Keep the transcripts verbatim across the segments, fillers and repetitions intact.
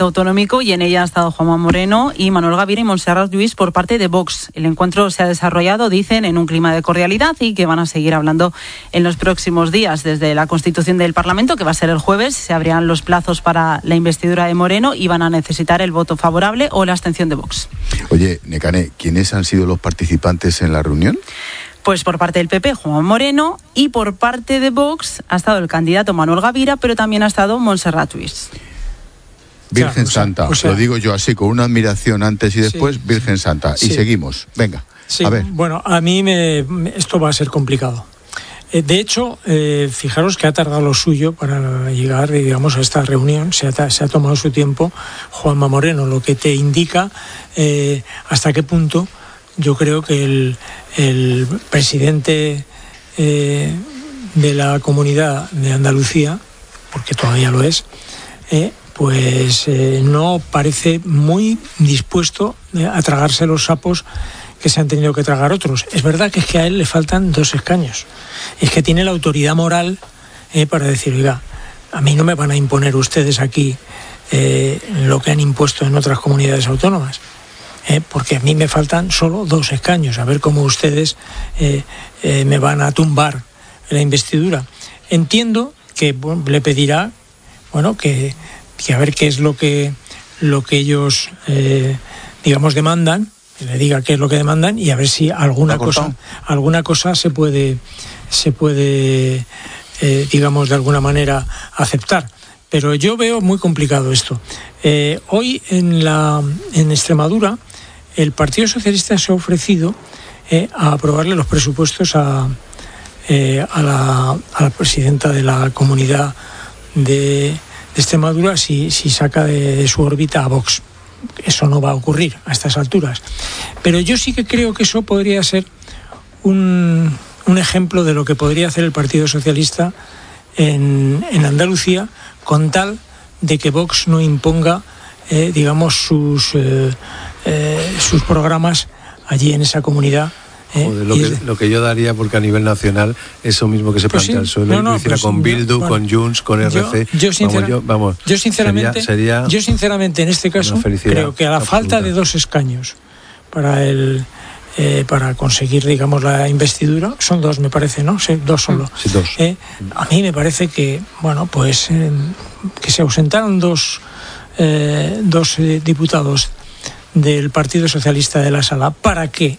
autonómico y en ella han estado Juanma Moreno y Manuel Gavira y Montserrat Lluís por parte de Vox. El encuentro se ha desarrollado, dicen, en un clima de cordialidad y que van a seguir hablando en los próximos días. Desde la constitución del Parlamento, que va a ser el jueves, se abrirán los plazos para la investidura de Moreno y van a necesitar el voto favorable o la abstención de Vox. Oye, Nekane, ¿quiénes han sido los participantes en la reunión? Pues por parte del P P, Juan Moreno, y por parte de Vox ha estado el candidato Manuel Gavira, pero también ha estado Montserrat Lluís. Virgen o sea, Santa, o sea, lo digo yo así, con una admiración antes y después, sí, Virgen Santa. sí. Y seguimos, venga, sí, a ver. Bueno, a mí me, esto va a ser complicado. Eh, de hecho, eh, fijaros que ha tardado lo suyo para llegar, digamos, a esta reunión. Se ha, se ha tomado su tiempo Juanma Moreno, lo que te indica eh, hasta qué punto yo creo que el, el presidente eh, de la Comunidad de Andalucía, porque todavía lo es, eh, pues eh, no parece muy dispuesto a tragarse los sapos que se han tenido que tragar otros. Es verdad que es que a él le faltan dos escaños. Es que tiene la autoridad moral eh, para decir, oiga, a mí no me van a imponer ustedes aquí eh, lo que han impuesto en otras comunidades autónomas. Eh, porque a mí me faltan solo dos escaños, a ver cómo ustedes eh, eh, me van a tumbar la investidura. Entiendo que bueno, le pedirá, bueno, que, que a ver qué es lo que lo que ellos, eh, digamos, demandan, que le diga qué es lo que demandan y a ver si alguna cosa, alguna cosa se puede, se puede, eh, digamos, de alguna manera aceptar. Pero yo veo muy complicado esto. Eh, hoy en la en Extremadura el Partido Socialista se ha ofrecido eh, a aprobarle los presupuestos a, eh, a, la, a la presidenta de la Comunidad de, de Extremadura si, si saca de, de su órbita a Vox. Eso no va a ocurrir a estas alturas. Pero yo sí que creo que eso podría ser un, un ejemplo de lo que podría hacer el Partido Socialista en, en Andalucía, con tal de que Vox no imponga, eh, digamos, sus... Eh, Eh, sus programas allí en esa comunidad. Eh, Joder, lo, que, de... lo que yo daría, porque a nivel nacional eso mismo que se pues plantea sí, el suelo, no, no, lo hiciera pues con Bildu, bueno, con Junts, con R C. Yo, yo, sincera, vamos, yo, vamos, yo sinceramente, sería, sería yo sinceramente en este caso creo que a la absoluta. falta de dos escaños para el eh, para conseguir, digamos, la investidura, son dos me parece, ¿no? Sí, dos solo. Sí, dos. Eh, a mí me parece que, bueno, pues eh, que se ausentaron dos eh, dos eh, diputados del Partido Socialista de la Sala para que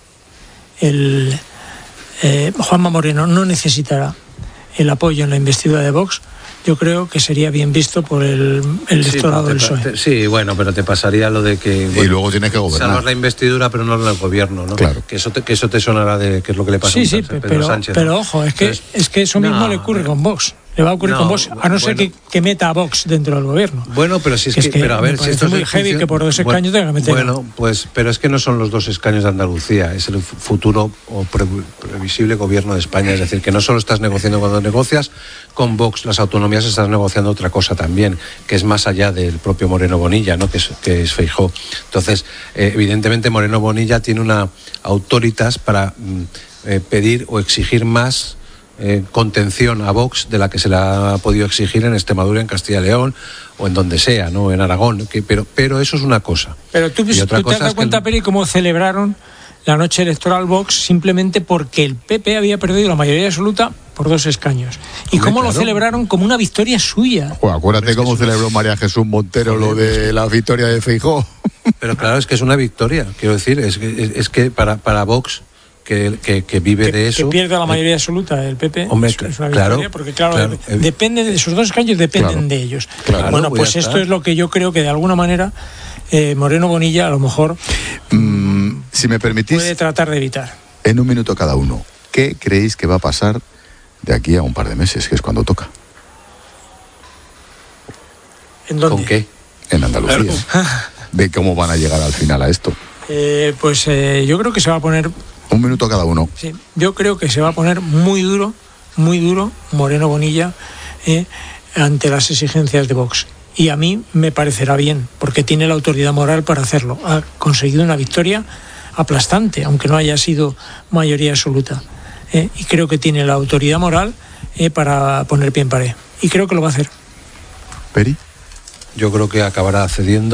el eh, Juanma Moreno no necesitara el apoyo en la investidura de Vox, yo creo que sería bien visto por el, el electorado sí, del P S O E. Te, sí, bueno, pero te pasaría lo de que... Bueno, y luego tienes que gobernar. Salvas la investidura, pero no en el gobierno, ¿no? Claro. Que eso te, que eso te sonará de qué es lo que le pasa sí, a sí, Pedro pero, Sánchez. pero ¿no? ojo, es que, Entonces, es que eso mismo no, le ocurre con Vox. Le va a ocurrir no, con Vox, a no ser bueno, que, que meta a Vox dentro del gobierno. Bueno, pero si es que, que, es que pero a ver, me si esto muy es heavy función, que por dos escaños bueno, tenga que meter. Bueno, pues, pero es que no son los dos escaños de Andalucía, es el futuro o pre, previsible gobierno de España. Es decir, que no solo estás negociando cuando negocias con Vox las autonomías, estás negociando otra cosa también, que es más allá del propio Moreno Bonilla, ¿no? Que es, que es Feijóo. Entonces, eh, evidentemente Moreno Bonilla tiene una autoritas para mm, eh, pedir o exigir más Eh, contención a Vox de la que se le ha podido exigir en Extremadura, en Castilla y León o en donde sea, ¿no? En Aragón, que, pero, pero eso es una cosa. Pero tú, y otra ¿tú te cosa has dado es cuenta, el... Peri, cómo celebraron la noche electoral Vox simplemente porque el P P había perdido la mayoría absoluta por dos escaños? Y Hombre, cómo claro. lo celebraron como una victoria suya. Joder, acuérdate es que cómo es celebró María Jesús Montero Joder, lo de la victoria de Feijóo. Pero claro, es que es una victoria, quiero decir, es que, es, es que para, para Vox, que, que, que vive que, de eso... Que pierda la mayoría absoluta del P P, Hombre, es, es una claro, victoria, porque claro, claro, de, depende de esos dos escaños, dependen claro, de ellos. claro, bueno, pues pues ya esto está. es lo que yo creo que de alguna manera eh, Moreno Bonilla a lo mejor Mm, si me permitís, puede tratar de evitar. en un minuto cada uno, ¿qué creéis que va a pasar de aquí a un par de meses, que es cuando toca? ¿En dónde? ¿Con qué? En Andalucía. ¿De cómo van a llegar al final a esto? Eh, pues eh, yo creo que se va a poner... Un minuto cada uno. Sí, yo creo que se va a poner muy duro, muy duro Moreno Bonilla eh, ante las exigencias de Vox. Y a mí me parecerá bien, porque tiene la autoridad moral para hacerlo. Ha conseguido una victoria aplastante, aunque no haya sido mayoría absoluta. Eh, y creo que tiene la autoridad moral eh, para poner pie en pared. Y creo que lo va a hacer. ¿Peri? Yo creo que acabará cediendo.